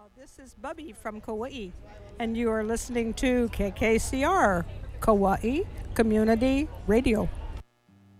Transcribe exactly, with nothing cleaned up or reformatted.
This is Bubby from Kauai, and you are listening to K K C R, Kauai Community Radio.